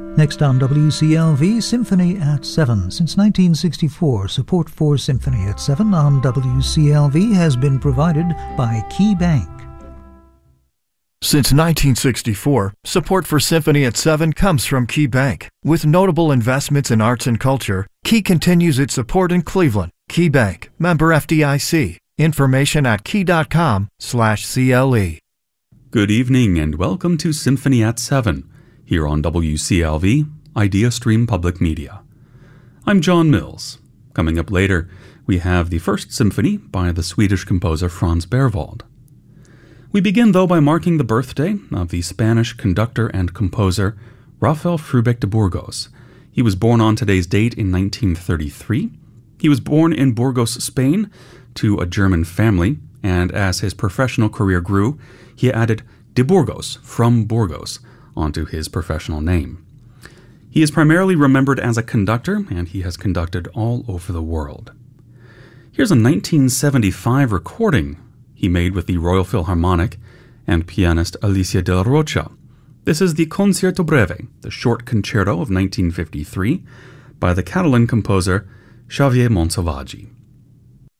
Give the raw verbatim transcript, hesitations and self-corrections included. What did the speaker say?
Next on W C L V, Symphony at seven. Since nineteen sixty-four, support for Symphony at seven on W C L V has been provided by Key Bank. Since nineteen sixty-four, support for Symphony at seven comes from Key Bank. With notable investments in arts and culture, Key continues its support in Cleveland. Key Bank, member F D I C. Information at key.com slash CLE. Good evening and welcome to Symphony at seven, here on W C L V, IdeaStream Public Media. I'm John Mills. Coming up later, we have the first symphony by the Swedish composer Franz Berwald. We begin, though, by marking the birthday of the Spanish conductor and composer Rafael Frubeck de Burgos. He was born on today's date in nineteen thirty-three. He was born in Burgos, Spain, to a German family, and as his professional career grew, he added de Burgos, from Burgos, onto his professional name. He is primarily remembered as a conductor, and he has conducted all over the world. Here's a nineteen seventy-five recording he made with the Royal Philharmonic and pianist Alicia de la Rocha. This is the Concierto Breve, the short concerto of nineteen fifty-three, by the Catalan composer Xavier Monsalvatgi.